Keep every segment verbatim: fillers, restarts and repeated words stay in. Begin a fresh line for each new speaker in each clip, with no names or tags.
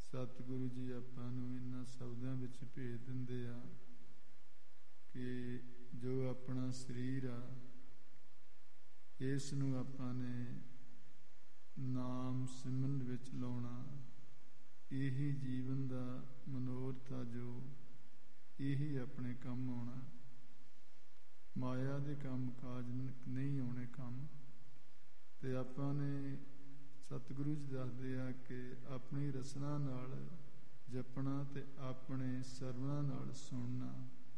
ਸਤਿਗੁਰੂ ਜੀ ਆਪਾਂ ਨੂੰ ਇਹਨਾਂ ਸ਼ਬਦਾਂ ਵਿੱਚ ਭੇਜ ਦਿੰਦੇ ਆ ਕਿ ਜੋ ਆਪਣਾ ਸਰੀਰ ਆ, ਇਸ ਨੂੰ ਆਪਾਂ ਨੇ ਨਾਮ ਸਿਮਰਨ ਵਿੱਚ ਲਾਉਣਾ। ਇਹੀ ਜੀਵਨ ਦਾ ਮਨੋਰਥ ਆ, ਜੋ ਇਹੀ ਆਪਣੇ ਕੰਮ ਆਉਣਾ। ਮਾਇਆ ਦੇ ਕੰਮ ਕਾਜ ਨਹੀਂ ਆਉਣੇ ਕੰਮ। ਤੇ ਆਪਾਂ ਨੇ ਸਤਿਗੁਰੂ ਜੀ ਦੱਸਦੇ ਆ ਕਿ ਆਪਣੀ ਰਸਨਾ ਨਾਲ ਜਪਣਾ ਤੇ ਆਪਣੇ ਸਰਵਣਾ ਨਾਲ ਸੁਣਨਾ।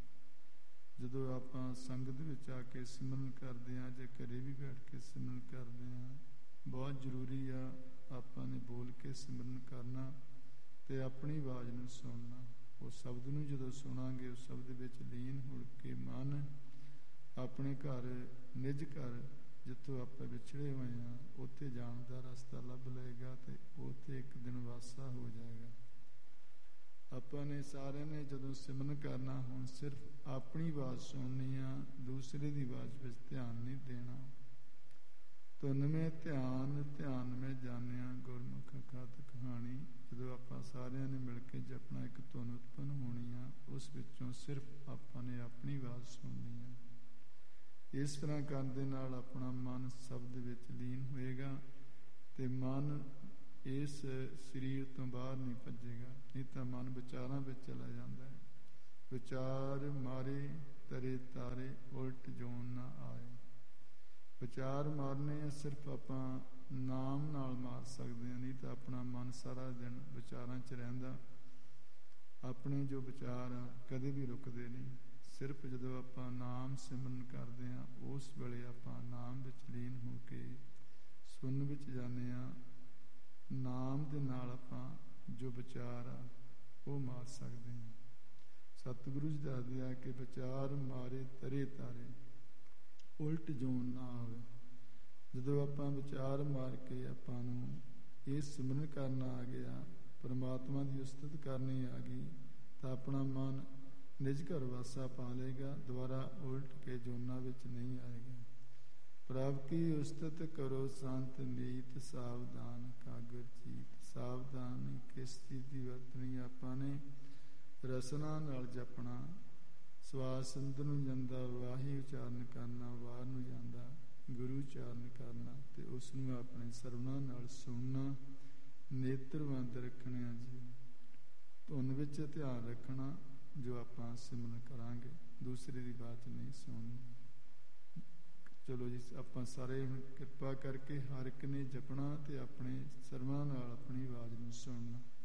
ਜਦੋਂ ਆਪਾਂ ਸੰਗਤ ਵਿੱਚ ਆ ਕੇ ਸਿਮਰਨ ਕਰਦੇ ਹਾਂ, ਜੇ ਘਰੇ ਵੀ ਬੈਠ ਕੇ ਸਿਮਰਨ ਕਰਦੇ ਹਾਂ, ਬਹੁਤ ਜ਼ਰੂਰੀ ਆ ਆਪਾਂ ਨੇ ਬੋਲ ਕੇ ਸਿਮਰਨ ਕਰਨਾ ਤੇ ਆਪਣੀ ਆਵਾਜ਼ ਨੂੰ ਸੁਣਨਾ। ਉਹ ਸ਼ਬਦ ਨੂੰ ਜਦੋਂ ਸੁਣਾਂਗੇ, ਉਸ ਸ਼ਬਦ ਵਿੱਚ ਲੀਨ ਹੋ ਕੇ ਮਨ ਆਪਣੇ ਘਰ, ਨਿਜ ਘਰ ਜਿੱਥੋਂ ਆਪਾਂ ਵਿਛੜੇ ਹੋਏ ਹਾਂ, ਉੱਥੇ ਜਾਣ ਦਾ ਰਸਤਾ ਲੱਭ ਲਏਗਾ ਤੇ ਉੱਥੇ ਇੱਕ ਦਿਨ ਵਾਸਾ ਹੋ ਜਾਏਗਾ। ਆਪਾਂ ਨੇ ਸਾਰਿਆਂ ਨੇ ਜਦੋਂ ਸਿਮਰਨ ਕਰਨਾ, ਹੁਣ ਸਿਰਫ ਆਪਣੀ ਆਵਾਜ਼ ਸੁਣਨੀ ਆ, ਦੂਸਰੇ ਦੀ ਆਵਾਜ਼ ਵਿੱਚ ਧਿਆਨ ਨਹੀਂ ਦੇਣਾ। ਧੁਨ ਮੈਂ ਧਿਆਨ, ਧਿਆਨ ਮੈਂ ਜਾਣਿਆ, ਗੁਰਮੁਖ ਅਖਾਤ ਕਹਾਣੀ। ਜਦੋਂ ਆਪਾਂ ਸਾਰਿਆਂ ਨੇ ਮਿਲ ਕੇ ਜਪਣਾ, ਇੱਕ ਧੁਨ ਉਤਪੰਨ ਹੋਣੀ ਆ, ਉਸ ਵਿੱਚੋਂ ਸਿਰਫ ਆਪਾਂ ਨੇ ਆਪਣੀ ਆਵਾਜ਼ ਸੁਣਨੀ ਆ। ਇਸ ਤਰ੍ਹਾਂ ਕਰਨ ਦੇ ਨਾਲ ਆਪਣਾ ਮਨ ਸ਼ਬਦ ਵਿੱਚ ਲੀਨ ਹੋਏਗਾ ਤੇ ਮਨ ਇਸ ਸਰੀਰ ਤੋਂ ਬਾਹਰ ਨਹੀਂ ਭੱਜੇਗਾ। ਨਹੀਂ ਤਾਂ ਮਨ ਵਿਚਾਰਾਂ ਵਿੱਚ ਚਲਾ ਜਾਂਦਾ ਹੈ। ਵਿਚਾਰ ਮਾਰੇ ਤਰੇ ਤਾਰੇ, ਉਲਟ ਜੋਨ ਨਾ ਆਏ। ਵਿਚਾਰ ਮਾਰਨੇ ਆ ਸਿਰਫ ਆਪਾਂ ਨਾਮ ਨਾਲ ਮਾਰ ਸਕਦੇ ਹਾਂ, ਨਹੀਂ ਤਾਂ ਆਪਣਾ ਮਨ ਸਾਰਾ ਦਿਨ ਵਿਚਾਰਾਂ 'ਚ ਰਹਿੰਦਾ। ਆਪਣੇ ਜੋ ਵਿਚਾਰ ਆ ਕਦੇ ਵੀ ਰੁਕਦੇ ਨਹੀਂ। ਸਿਰਫ ਜਦੋਂ ਆਪਾਂ ਨਾਮ ਸਿਮਰਨ ਕਰਦੇ ਹਾਂ, ਉਸ ਵੇਲੇ ਆਪਾਂ ਨਾਮ ਵਿੱਚ ਲੀਨ ਹੋ ਕੇ ਸੁਣਨ ਵਿੱਚ ਜਾਂਦੇ ਹਾਂ। ਨਾਮ ਦੇ ਨਾਲ ਆਪਾਂ ਜੋ ਵਿਚਾਰ ਆ ਉਹ ਮਾਰ ਸਕਦੇ ਹਾਂ। ਸਤਿਗੁਰੂ ਜੀ ਦੱਸਦੇ ਆ ਕਿ ਵਿਚਾਰ ਮਾਰੇ ਤਰੇ ਤਾਰੇ, ਉਲਟ ਜੋਨ ਨਾ ਆਵੇ। ਜਦੋਂ ਆਪਾਂ ਵਿਚਾਰ ਮਾਰ ਕੇ ਆਪਾਂ ਨੂੰ ਇਹ ਸਿਮਰਨ ਕਰਨਾ ਆ ਗਿਆ, ਪਰਮਾਤਮਾ ਦੀ ਉਸਤਤ ਕਰਨੀ ਆ ਗਈ, ਤਾਂ ਆਪਣਾ ਮਨ ਨਿਜ ਘਰ ਵਾਸਾ ਪਾ ਲਏਗਾ, ਦੁਬਾਰਾ ਉਲਟ ਕੇ ਜੋਨਾਂ ਵਿੱਚ ਨਹੀਂ ਆਏਗਾ। ਪ੍ਰਭ ਕੀ ਉਸਤਤ ਕਰੋ ਸੰਤ ਨੀਤ, ਸਾਵਧਾਨ ਕਾਗਰ ਚੀਤ। ਸਾਵਧਾਨ ਕਿਸ ਚੀਜ਼ ਦੀ ਵਰਤਣੀ? ਆਪਾਂ ਨੇ ਰਸਨਾ ਨਾਲ ਜਪਣਾ, ਸਵਾਸ ਅੰਦਰ ਨੂੰ ਜਾਂਦਾ, ਵਾਹੀ ਉਚਾਰਨ ਕਰਨਾ, ਵਾਰ ਨੂੰ ਜਾਂਦਾ ਗੁਰੂ ਉਚਾਰਨ ਕਰਨਾ, ਤੇ ਉਸ ਨੂੰ ਆਪਣੇ ਸਰਵਣਾ ਨਾਲ ਸੁਣਨਾ। ਨੇਤਰ ਬੰਦ ਰੱਖਣੇ ਆ ਜੀ, ਧੁਨ ਵਿੱਚ ਧਿਆਨ ਰੱਖਣਾ ਜੋ ਆਪਾਂ ਸਿਮਰਨ ਕਰਾਂਗੇ, ਦੂਸਰੇ ਦੀ ਬਾਤ ਨਹੀਂ ਸੁਣਨੀ। ਚਲੋ ਜੀ, ਆਪਾਂ ਸਾਰੇ ਹੁਣ ਕਿਰਪਾ ਕਰਕੇ ਹਰ ਇੱਕ ਨੇ ਜਪਣਾ ਤੇ ਆਪਣੇ ਸਰਵਣਾ ਨਾਲ ਆਪਣੀ ਆਵਾਜ਼ ਨੂੰ ਸੁਣਨਾ।